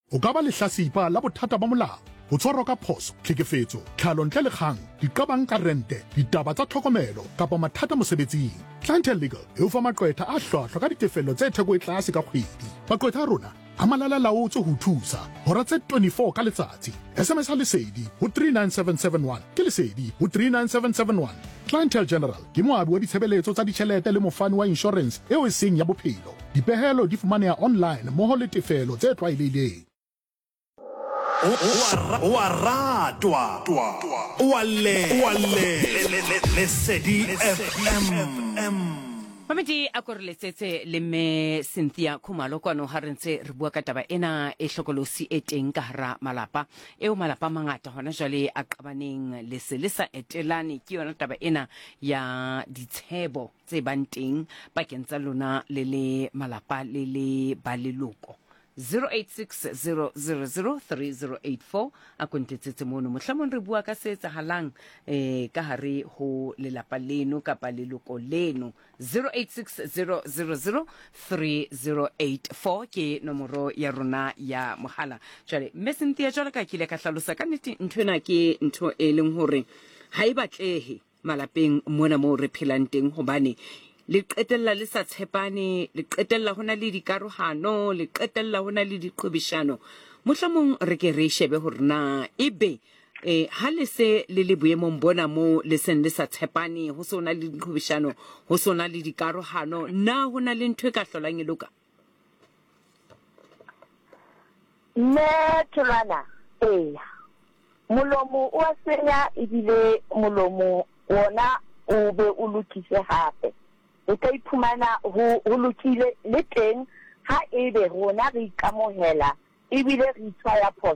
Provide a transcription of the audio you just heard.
o ka ba lehlasipa la bothata ba molao, ho tshwarwa ka phoso, tlhekefetso, tlhalo ntle le kgang, diqabang ka rente, ditaba tsa tlhokomelo kapa mathata mosebetsing. Clientele Legal e o fa maqwetha a hlwahlwa ka ditefello tse theko e tlase ka kgwedi. Maqwetha a rona a malala-laotswe ho thusa hora tse 24 ka letsatsi. SMS ha lesedi ho 39771 ke lesedi ho 39771. Clientele General ke moabi wa ditshebeletso tsa ditjhelete le mofani wa insurance eo e seng ya bophelo. Dipehelo di fumaneha online mmoho le tefelo tse tlwaelehileng. Lesedi FM. Mamedi a koreletsetse le me Cynthia Khumalo kwano ha re ntse re bua ka taba ena e hlokolosi e teng ka hara malapa eo malapa mangata hona jwale a qabaneng le se le sa etelane ke yona taba ena ya ditshebo tse bang teng pakeng tsa lona le le malapa le le ba leloko. 0860003084 a kontetsetse mono mohlamong re bua ka se etsahalang ka hare ho lelapa leno kapa leloko leno. 0860003084 ke nomoro ya rona ya mohala. Jwale Cynthia jwale ka kile ka hlalosa ka nnete nthwena ke ntho e leng hore ha e batlehe malapeng mona mo re phelang teng hobane le qetella le sa tshepane, le qetella hona le dikarohano, le qetella hona le diqhobishano. Mohlamong re ke re shebe hore na ebe ha le se le boemong bona mo le seng le sa tshepane, ho sona le diqhobishano, ho sona le dikarohano, na hona le ntwe ka hlolang e loka? Tholwana molomo o senya ebile molomo wona o be o lokise hape. O ka iphumana ho lokile le teng ha ebe rona re ikamohela ebile re itshwaya phoso